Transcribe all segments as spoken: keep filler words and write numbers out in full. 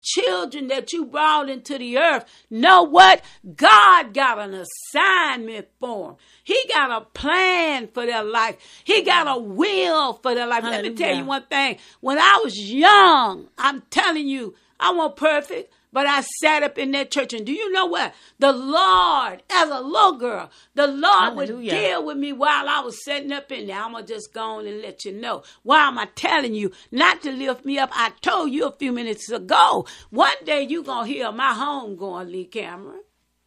children that you brought into the earth, know what? God got an assignment for them. He got a plan for their life. He got a will for their life. Hallelujah. Let me tell you one thing. When I was young, I'm telling you, I wasn't perfect. But I sat up in that church, and do you know what? The Lord, as a little girl, the Lord Hallelujah. Would deal with me while I was sitting up in there. I'm going to just go on and let you know. Why am I telling you not to lift me up? I told you a few minutes ago. One day you're going to hear my home going, Lee Cameron.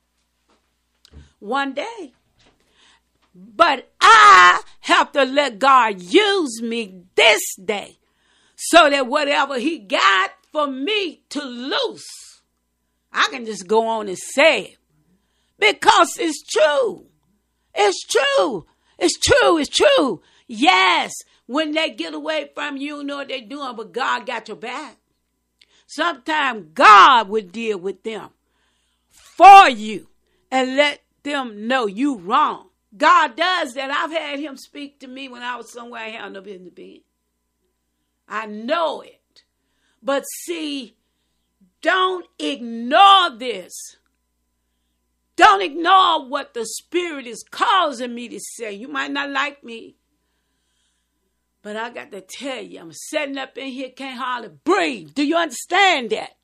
One day. But I have to let God use me this day so that whatever he got for me to loose, I can just go on and say it because it's true. It's true. It's true. It's true. Yes, when they get away from you, you know what they're doing, but God got your back. Sometimes God would deal with them for you and let them know you wrong. God does that. I've had him speak to me when I was somewhere I had no business being. I know it. But see, don't ignore this. Don't ignore what the Spirit is causing me to say. You might not like me, but I got to tell you, I'm sitting up in here, can't hardly breathe. Do you understand that?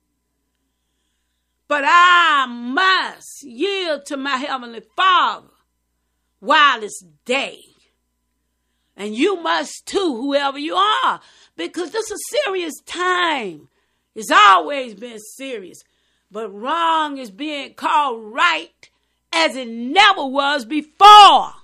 But I must yield to my Heavenly Father while it's day. And you must too, whoever you are, because this is a serious time. It's always been serious, but wrong is being called right as it never was before.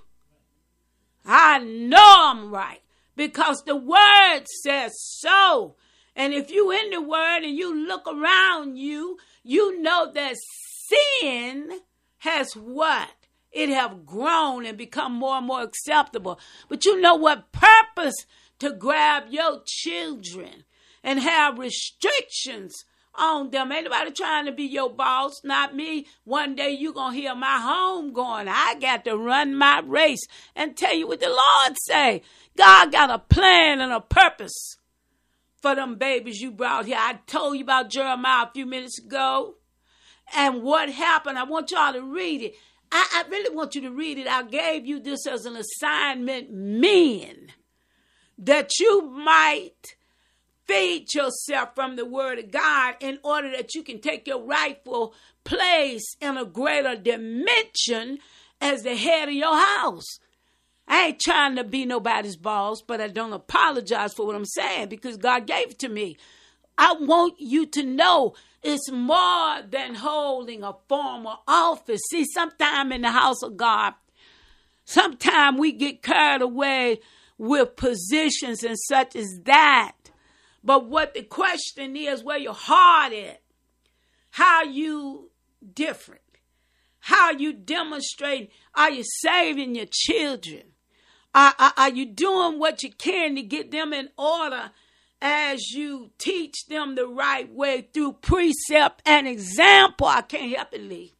I know I'm right because the word says so. And if you in the word and you look around you, you know that sin has what? It have grown and become more and more acceptable. But you know what purpose to grab your children and have restrictions on them. Ain't nobody trying to be your boss, not me. One day you going to hear my home going, I got to run my race and tell you what the Lord say. God got a plan and a purpose for them babies you brought here. I told you about Jeremiah a few minutes ago. And what happened, I want y'all to read it. I, I really want you to read it. I gave you this as an assignment, men, that you might feed yourself from the word of God in order that you can take your rightful place in a greater dimension as the head of your house. I ain't trying to be nobody's boss, but I don't apologize for what I'm saying because God gave it to me. I want you to know it's more than holding a formal office. See, sometime in the house of God, sometime we get carried away with positions and such as that. But what the question is, where your heart at? How you different? How you demonstrate? Are you saving your children? Are, are, are you doing what you can to get them in order as you teach them the right way through precept and example? I can't help it, Lee.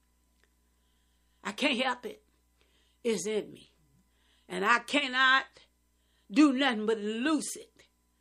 I can't help it. It's in me. And I cannot do nothing but loose it.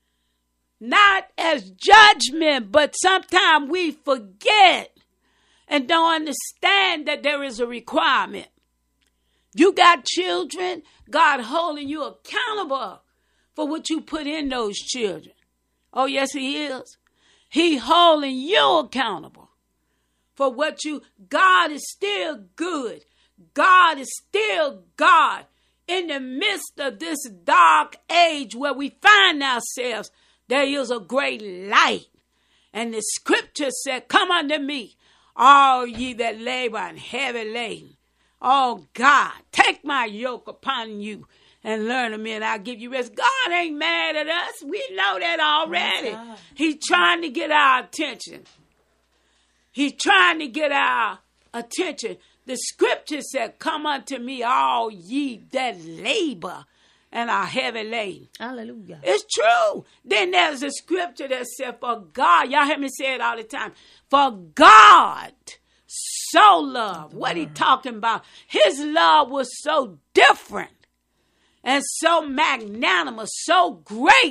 Not as judgment, but sometimes we forget and don't understand that there is a requirement. You got children, God holding you accountable for what you put in those children. Oh, yes, he is. He holding you accountable for what you, God is still good. God is still God. In the midst of this dark age where we find ourselves, there is a great light. And the scripture said, come unto me, all ye that labor and heavy laden. Oh, God, take my yoke upon you and learn of me, and I'll give you rest. God ain't mad at us. We know that already. Oh, He's trying to get our attention. He's trying to get our attention. The scripture said, come unto me, all ye that labor and are heavy laden. Hallelujah. It's true. Then there's a scripture that said, for God, y'all hear me say it all the time, for God so loved. What he talking about? His love was so different and so magnanimous, so great,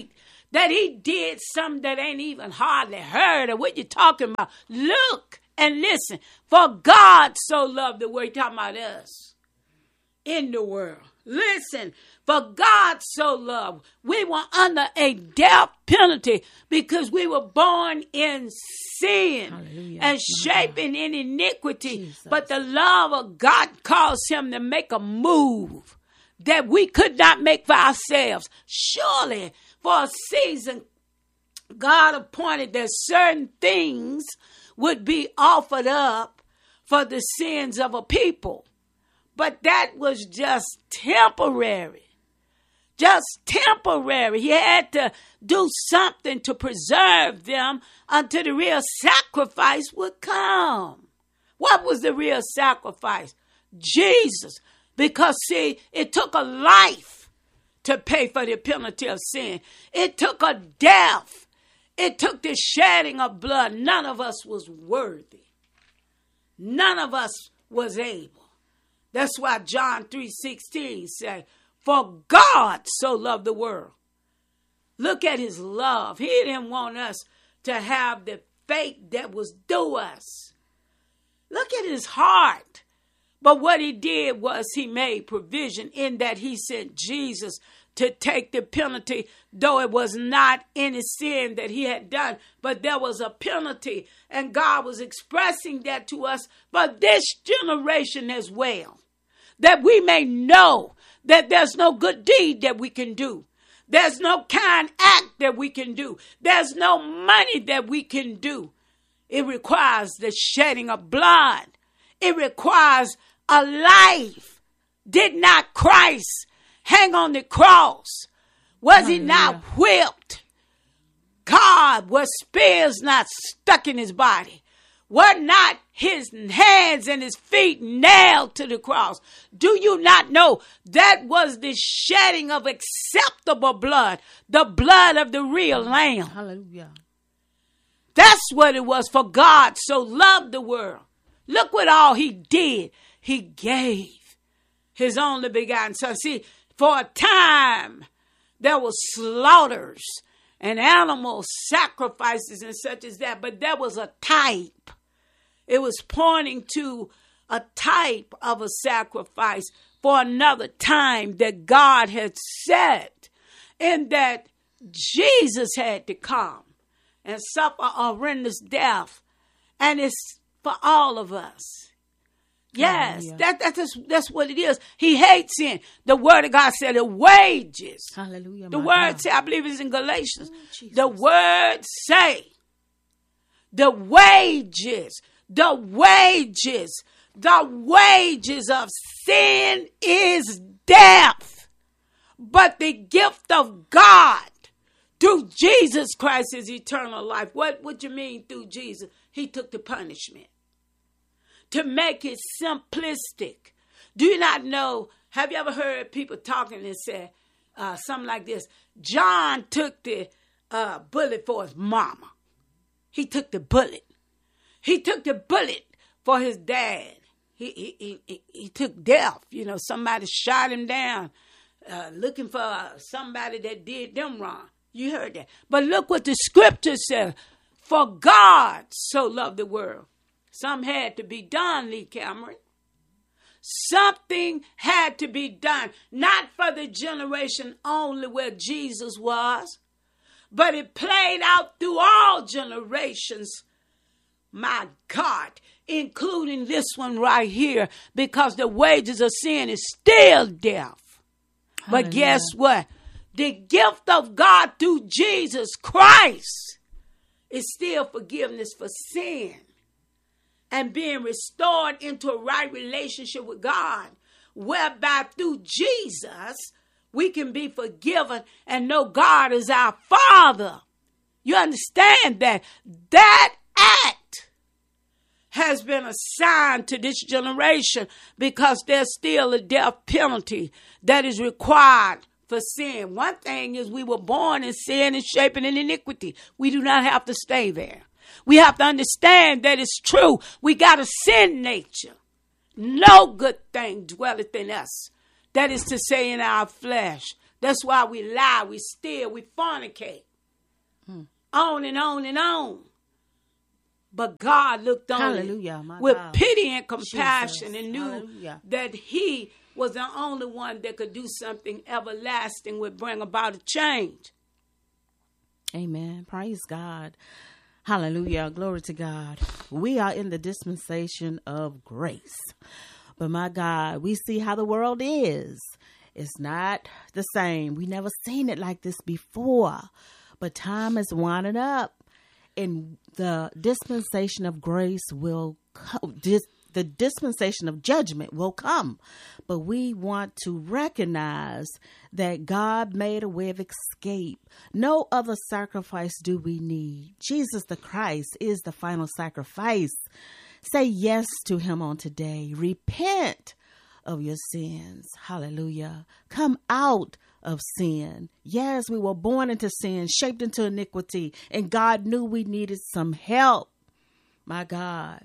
that he did something that ain't even hardly heard of. What you talking about? Look and listen. For God so loved the world. He's talking about us in the world. Listen, for God so loved. We were under a death penalty because we were born in sin. Hallelujah. And shaping in iniquity. Jesus. But the love of God caused him to make a move that we could not make for ourselves. Surely, for a season, God appointed that certain things would be offered up for the sins of a people. But that was just temporary. Just temporary. He had to do something to preserve them until the real sacrifice would come. What was the real sacrifice? Jesus. Because, see, it took a life to pay for the penalty of sin. It took a death. It took the shedding of blood. None of us was worthy. None of us was able. That's why John three sixteen says, for God so loved the world. Look at his love. He didn't want us to have the fate that was due us. Look at his heart. But what he did was he made provision in that he sent Jesus to take the penalty, though it was not any sin that he had done, but there was a penalty, and God was expressing that to us for this generation as well, that we may know that there's no good deed that we can do. There's no kind act that we can do. There's no money that we can do. It requires the shedding of blood. It requires a life. Did not Christ hang on the cross? Was Hallelujah. He not whipped? God, was spears not stuck in his body? Were not his hands and his feet nailed to the cross? Do you not know that was the shedding of acceptable blood, the blood of the real Lamb? Hallelujah. That's what it was. For God so loved the world. Look what all he did. He gave his only begotten son. See, for a time, there were slaughters and animal sacrifices and such as that, but there was a type. It was pointing to a type of a sacrifice for another time that God had set, and that Jesus had to come and suffer a horrendous death. And it's for all of us. Yes, Hallelujah. that, that that's, that's what it is. He hates sin. The word of God said the wages. Hallelujah. The word God. say, I believe it's in Galatians. Oh, the word say, the wages, the wages, the wages of sin is death. But the gift of God through Jesus Christ is eternal life. What would you mean through Jesus? He took the punishment. To make it simplistic. Do you not know, have you ever heard people talking and say uh, something like this? John took the uh, bullet for his mama. He took the bullet. He took the bullet for his dad. He he he, he took death. You know, somebody shot him down uh, looking for uh, somebody that did them wrong. You heard that. But look what the scripture says. For God so loved the world. Some had to be done, Lee Cameron. Something had to be done. Not for the generation only where Jesus was, but it played out through all generations. My God, including this one right here, because the wages of sin is still death. But Hallelujah. Guess what? The gift of God through Jesus Christ is still forgiveness for sin. And being restored into a right relationship with God, whereby through Jesus, we can be forgiven and know God is our Father. You understand that? That act has been assigned to this generation because there's still a death penalty that is required for sin. One thing is we were born in sin and shaping in iniquity. We do not have to stay there. We have to understand that it's true. We got a sin nature. No good thing dwelleth in us. That is to say, in our flesh. That's why we lie, we steal, we fornicate. on and on and on. But God looked on Hallelujah, it my with God. pity and compassion, Jesus. and knew Hallelujah. that he was the only one that could do something everlasting, would bring about a change. Amen. Praise God. Hallelujah. Glory to God. We are in the dispensation of grace. But my God, we see how the world is. It's not the same. We never seen it like this before. But time is winding up. And the dispensation of grace will come. Dis- the dispensation of judgment will come. But we want to recognize that God made a way of escape. No other sacrifice do we need. Jesus the Christ is the final sacrifice. Say yes to him on today. Repent of your sins. Hallelujah. Come out of sin. Yes, we were born into sin, shaped into iniquity, and God knew we needed some help. My God.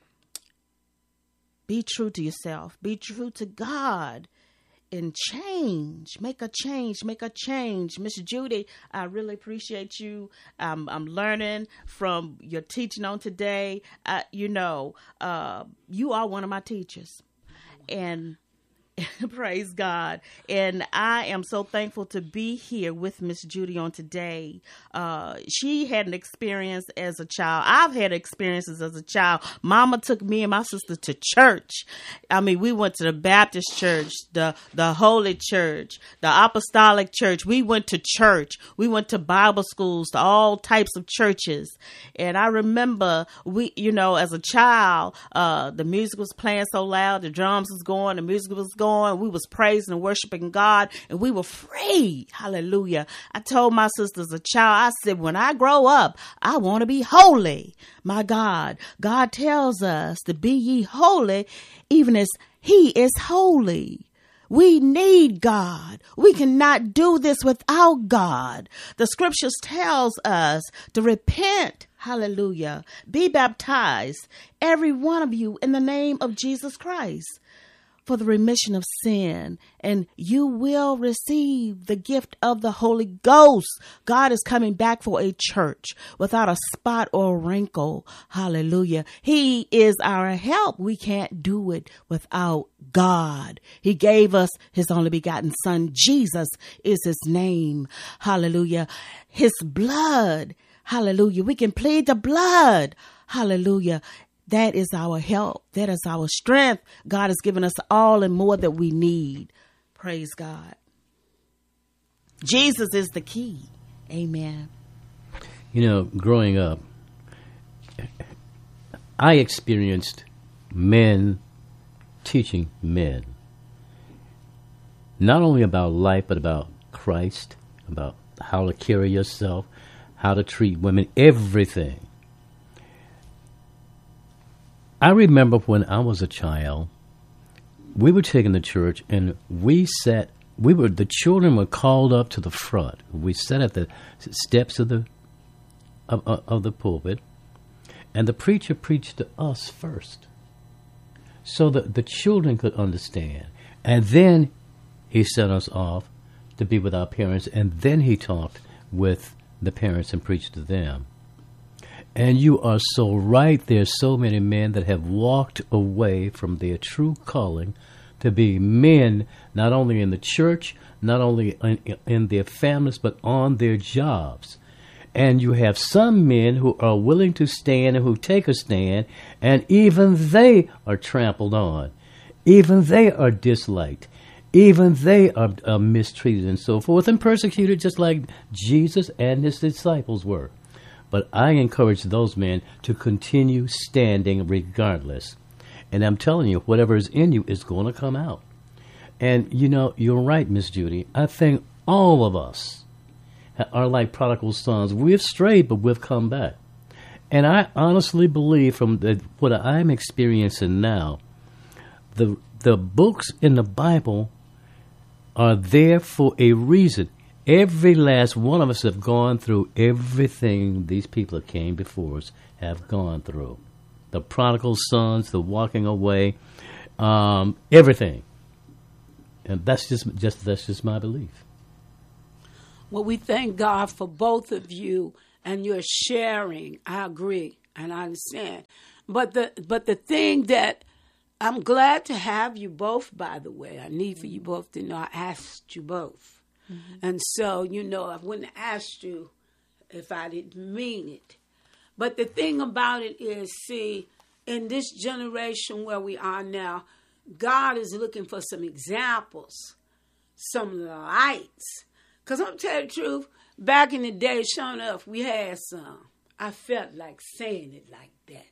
Be true to yourself. Be true to God. And change. Make a change. Make a change. Miss Judy, I really appreciate you. Um, I'm learning from your teaching on today. Uh, you know, uh, you are one of my teachers. And praise God. And I am so thankful to be here with Miss Judy on today. Uh, she had an experience as a child. I've had experiences as a child. Mama took me and my sister to church. I mean, we went to the Baptist church, the, the Holy Church, the Apostolic Church. We went to church. We went to Bible schools, to all types of churches. And I remember we, you know, as a child, uh, the music was playing so loud, the drums was going, the music was going. We was praising and worshiping God, and we were free. Hallelujah. I told my sister as a child, I said, when I grow up, I want to be holy. My God, God tells us to be ye holy, even as he is holy. We need God. We cannot do this without God. The scriptures tells us to repent. Hallelujah. Be baptized, every one of you, in the name of Jesus Christ, for the remission of sin, and you will receive the gift of the Holy Ghost. God is coming back for a church without a spot or wrinkle. Hallelujah. He is our help. We can't do it without God. He gave us his only begotten son. Jesus is his name. Hallelujah. His blood. Hallelujah. We can plead the blood. Hallelujah. That is our help. That is our strength. God has given us all and more that we need. Praise God. Jesus is the key. Amen. You know, growing up, I experienced men teaching men, not only about life, but about Christ, about how to carry yourself, how to treat women, everything. I remember when I was a child, we were taken to church, and we sat, we were, the children were called up to the front. We sat at the steps of the, of, of the pulpit, and the preacher preached to us first, so that the children could understand. And then he sent us off to be with our parents, and then he talked with the parents and preached to them. And you are so right. There's so many men that have walked away from their true calling to be men, not only in the church, not only in, in their families, but on their jobs. And you have some men who are willing to stand and who take a stand, and even they are trampled on. Even they are disliked. Even they are, are mistreated and so forth, and persecuted just like Jesus and his disciples were. But I encourage those men to continue standing regardless. And I'm telling you, whatever is in you is going to come out. And, you know, you're right, Miss Judy. I think all of us are like prodigal sons. We've strayed, but we've come back. And I honestly believe from the, what I'm experiencing now, the the books in the Bible are there for a reason. Every last one of us have gone through everything these people that came before us have gone through. The prodigal sons, the walking away, um, everything. And that's just, just that's just my belief. Well, we thank God for both of you and you're sharing. I agree and I understand. But the but the thing that I'm glad to have you both, by the way. I need for you both to know I asked you both. Mm-hmm. And so, you know, I wouldn't have asked you if I didn't mean it. But the thing about it is, see, in this generation where we are now, God is looking for some examples, some lights. Because I'm telling the truth, back in the day, sure enough, we had some. I felt like saying it like that.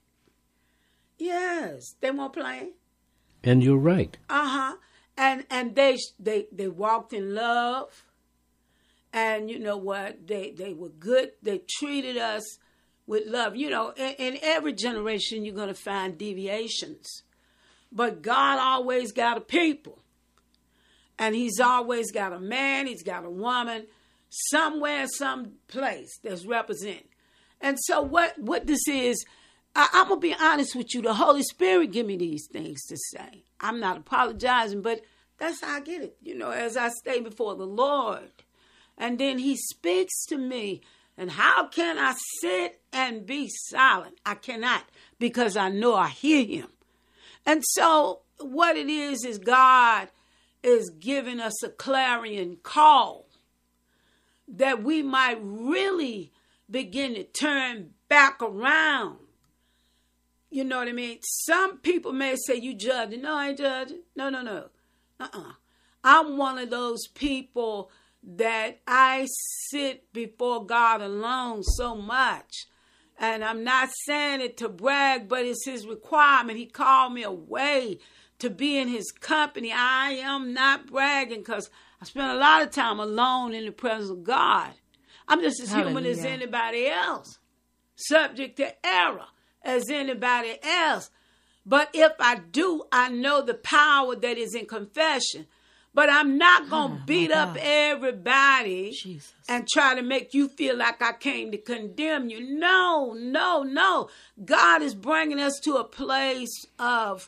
Yes, they weren't playing. And you're right. Uh-huh. And and they they they walked in love. And you know what? They they were good. They treated us with love. You know, in, in every generation you're going to find deviations. But God always got a people. And he's always got a man, he's got a woman, somewhere, some place that's represented. And so what, what this is, I, I'm going to be honest with you. The Holy Spirit give me these things to say. I'm not apologizing, but that's how I get it. You know, as I stay before the Lord. And then he speaks to me. And how can I sit and be silent? I cannot, because I know I hear him. And so what it is, is God is giving us a clarion call that we might really begin to turn back around. You know what I mean? Some people may say, you judging. No, I ain't judging. No, no, no. Uh-uh. I'm one of those people that I sit before God alone so much. And I'm not saying it to brag, but it's his requirement. He called me away to be in his company. I am not bragging because I spent a lot of time alone in the presence of God. I'm just as Hallelujah. Human as anybody else, subject to error as anybody else. But if I do, I know the power that is in confession. But I'm not going to oh, beat up everybody Jesus. And try to make you feel like I came to condemn you. No, no, no. God is bringing us to a place of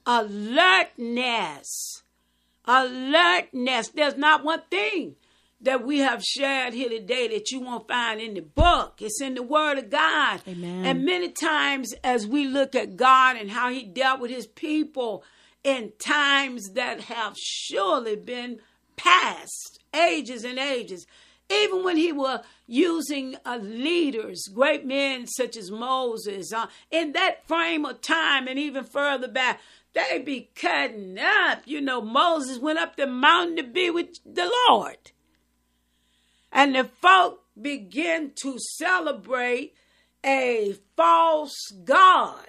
alertness. Alertness. There's not one thing that we have shared here today that you won't find in the book. It's in the Word of God. Amen. And many times as we look at God and how he dealt with his people in times that have surely been past, ages and ages, even when he was using uh, leaders, great men such as Moses, uh, in that frame of time and even further back, they be cutting up. You know, Moses went up the mountain to be with the Lord. And the folk begin to celebrate a false god.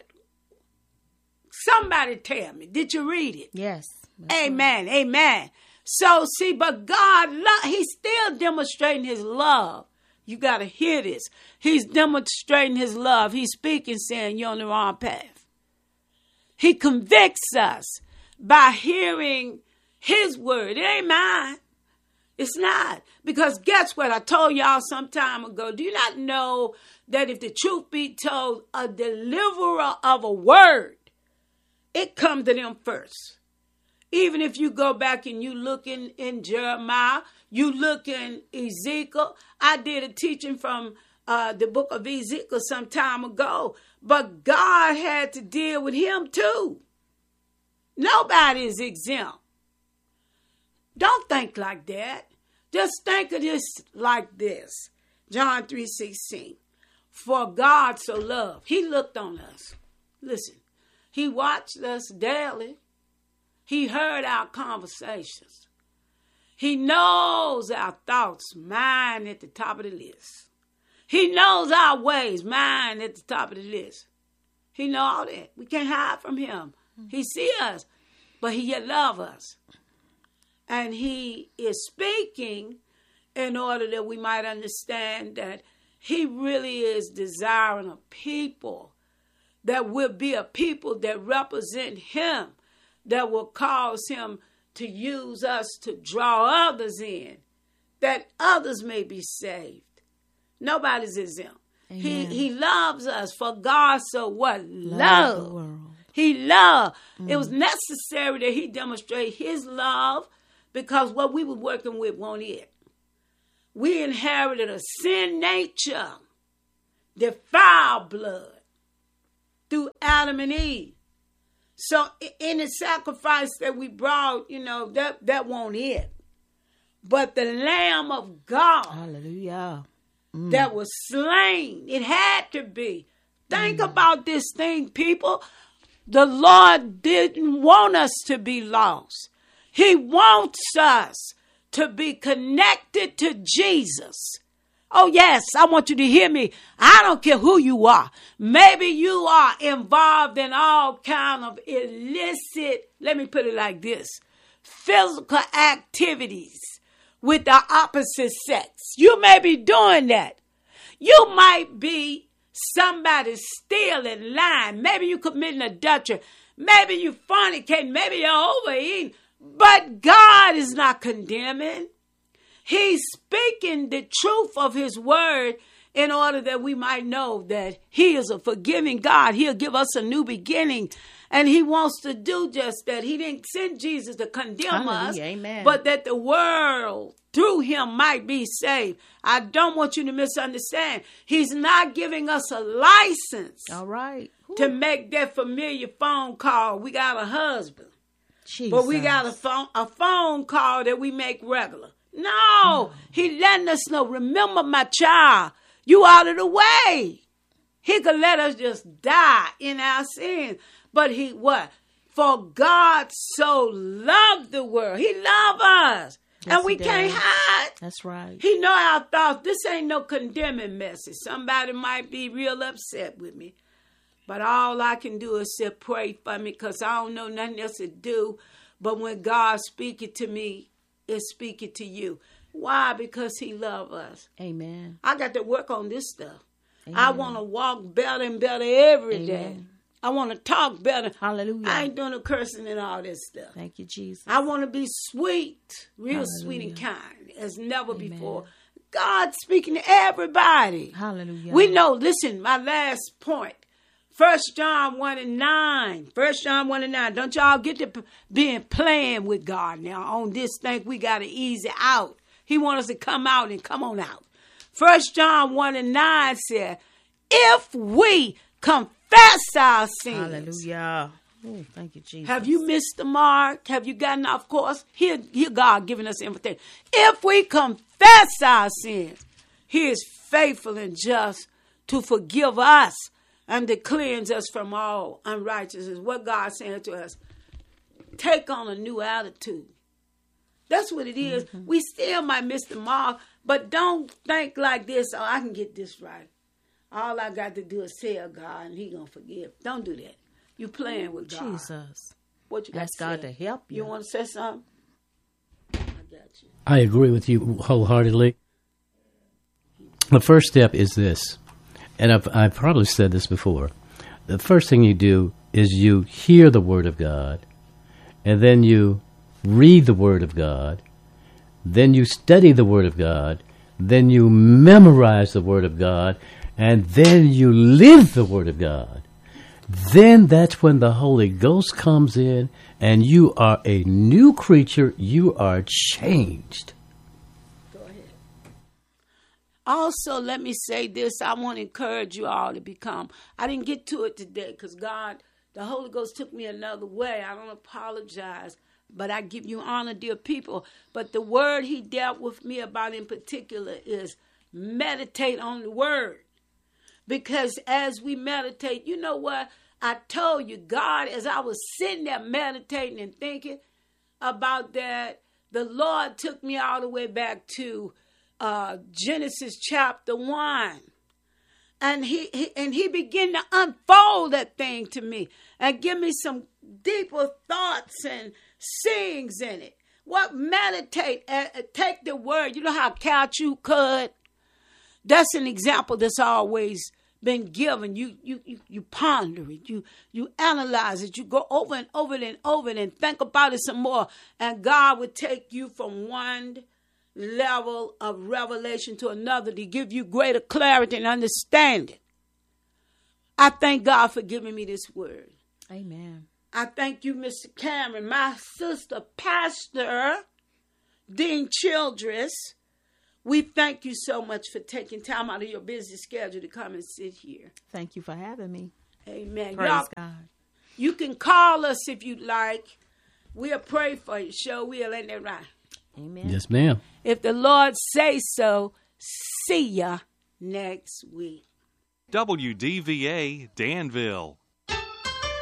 Somebody tell me, did you read it? Yes. Amen. Right. Amen. So see, but God, he's still demonstrating his love. You got to hear this. He's demonstrating his love. He's speaking, saying you're on the wrong path. He convicts us by hearing his word. It ain't mine. It's not. Because guess what? I told y'all some time ago. Do you not know that if the truth be told, a deliverer of a word, it comes to them first. Even if you go back and you look in, in Jeremiah, you look in Ezekiel. I did a teaching from uh, the book of Ezekiel some time ago. But God had to deal with him too. Nobody is exempt. Don't think like that. Just think of this like this. John three sixteen. For God so loved. He looked on us. Listen. He watched us daily. He heard our conversations. He knows our thoughts, mine at the top of the list. He knows our ways, mine at the top of the list. He knows all that. We can't hide from him. He see us, but he yet love us. And he is speaking in order that we might understand that he really is desiring a people that will be a people that represent him, that will cause him to use us to draw others in, that others may be saved. Nobody's exempt. He he loves us, for God so what? Love. Love he loved. Mm. It was necessary that he demonstrate his love because what we were working with wasn't it. We inherited a sin nature. defiled blood through Adam and Eve. So in the sacrifice that we brought, you know, that, that won't it. But the Lamb of God, hallelujah, mm. that was slain, it had to be. Think mm. about this thing, people. The Lord didn't want us to be lost. He wants us to be connected to Jesus. Oh, yes, I want you to hear me. I don't care who you are. Maybe you are involved in all kind of illicit, let me put it like this, physical activities with the opposite sex. You may be doing that. You might be somebody stealing, lying. Maybe you committing adultery. Maybe you fornicating. Maybe you're overeating. But God is not condemning. He's speaking the truth of his word in order that we might know that he is a forgiving God. He'll give us a new beginning. And he wants to do just that. He didn't send Jesus to condemn Hallelujah, us, amen. But that the world through him might be saved. I don't want you to misunderstand. He's not giving us a license All right. to make that familiar phone call. We got a husband, Jesus. but we got a phone, a phone call that we make regular. No, Mm. he letting us know, remember my child, you out of the way. He could let us just die in our sins. But he what? For God so loved the world. He loved us. Yes, and we he can't does. hide. That's right. He know our thoughts. This ain't no condemning message. Somebody might be real upset with me. But all I can do is say pray for me because I don't know nothing else to do. But when God speaking to me, it's speaking to you. Why? Because he loves us. Amen. I got to work on this stuff. Amen. I want to walk better and better every Amen. day. I want to talk better. Hallelujah. I ain't doing no cursing and all this stuff. Thank you, Jesus. I want to be sweet, real Hallelujah. sweet and kind as never Amen. before. God's speaking to everybody. Hallelujah. We know, listen, my last point. First John one and nine. First John one and nine. Don't y'all get to p- being playing with God now. On this thing, we got to ease it out. He wants us to come out and come on out. First John one and nine said, if we confess our sins. Hallelujah. Oh, thank you, Jesus. Have you missed the mark? Have you gotten off course? Here, here God giving us invitation. If we confess our sins, he is faithful and just to forgive us and to cleanse us from all unrighteousness. What God's saying to us, take on a new attitude. That's what it is. Mm-hmm. We still might miss the mark, but don't think like this, oh, I can get this right. All I got to do is tell God and he going to forgive. Don't do that. You playing with God. Jesus. What you got Ask to God say? to help you. You want to say something? I got you. I agree with you wholeheartedly. The first step is this, and I've, I've probably said this before. The first thing you do is you hear the Word of God, and then you read the Word of God, then you study the Word of God, then you memorize the Word of God, and then you live the Word of God. Then that's when the Holy Ghost comes in, and you are a new creature. You are changed. Go ahead. Also, let me say this. I want to encourage you all to become. I didn't get to it today because God, the Holy Ghost took me another way. I don't apologize, but I give you honor, dear people. But the word he dealt with me about in particular is meditate on the word. Because as we meditate, you know what? I told you, God, as I was sitting there meditating and thinking about that, the Lord took me all the way back to uh, Genesis chapter one. And he, he and he began to unfold that thing to me and give me some deeper thoughts and sayings in it. What meditate, uh, take the word. You know how couch you could? That's an example that's always been given. You you you, you ponder it. You you analyze it. You go over and over it and over it and think about it some more. And God would take you from one level of revelation to another to give you greater clarity and understanding. I thank God for giving me this word. Amen. I thank you, Mister Cameron, my sister, Pastor Dean Childress, We thank you so much for taking time out of your busy schedule to come and sit here. Thank you for having me. Amen. Praise Y'all, God. you can call us if you'd like. We'll pray for you. Sure will, ain't that right? Amen. Yes, ma'am. If the Lord say so, see ya next week. W D V A Danville.